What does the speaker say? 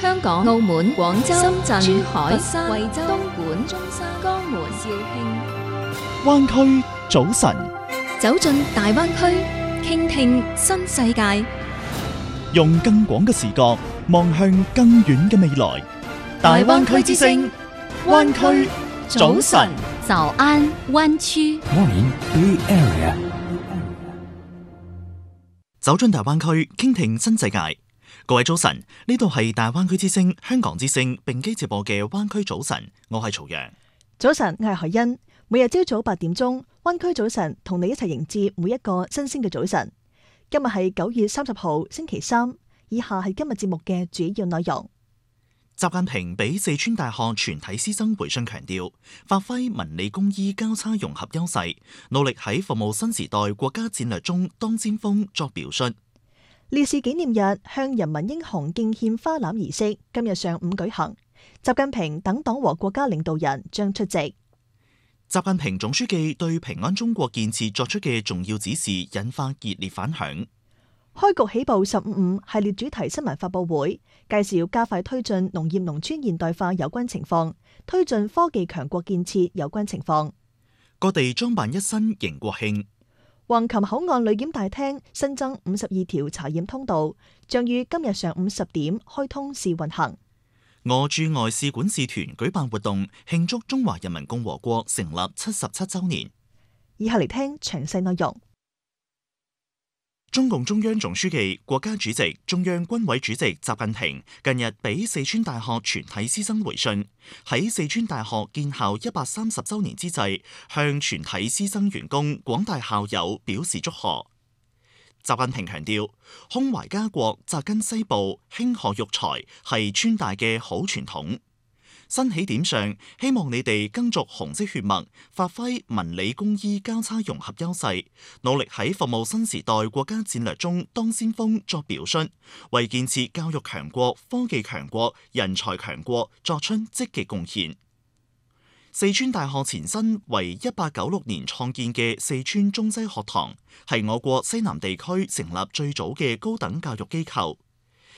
香港、澳門、廣州、深圳、珠海、 佛山、 惠州、東莞、 中山、 江門、 肇慶。 灣區早晨， 走進大灣區，傾聽新世界， 用更廣嘅視角望向更遠嘅未來。大灣區之聲，灣區早晨。 早安灣區。 Morning Bay Area。 走進大灣區，傾聽新世界。各位早晨，呢度係大灣區之聲、香港之聲並機直播嘅灣區早晨，我係曹陽。 早晨，我係海欣。每日朝早8點鐘，灣區早晨同你一齊迎接每一個新鮮嘅早晨。今日係9月30號星期三，以下係今日節目嘅主要內容。 習近平俾四川大學全體師生回信強調，發揮文理工醫交叉融合優勢，努力喺服務新時代國家戰略中當先鋒作表率。 烈士紀念日向人民英雄敬獻花籃儀式今日上午舉行，習近平等黨和國家領導人將出席。 習近平總書記對平安中國建設作出嘅重要指示引發熱烈反響。 開局起步15系列主題新聞發佈會，介紹加快推進農業農村現代化有關情況，推進科技強國建設有關情況。 各地裝扮一新迎國慶。 橫琴口岸旅檢大廳新增52條查驗通道，將於今日上午10點開通試運行。 俄駐外使館使團舉辦活動，慶祝中華人民共和國成立77週年。 以下嚟聽詳細內容。 中共中央總書記、國家主席、中央軍委主席習近平近日俾四川大學全體師生回信，喺四川大學建校130週年之際，向全體師生員工、廣大校友表示祝賀。習近平強調，胸懷家國、扎根西部、興學育才係川大嘅好傳統。新起點上，希望你哋耕耘紅色血脈，發揮文理工醫交叉融合優勢，努力喺服務新時代國家戰略中當先鋒作表率，為建設教育強國、科技強國、人才強國作出積極貢獻。四川大學前身為1896年創建嘅四川中西學堂，係我國西南地區成立最早嘅高等教育機構。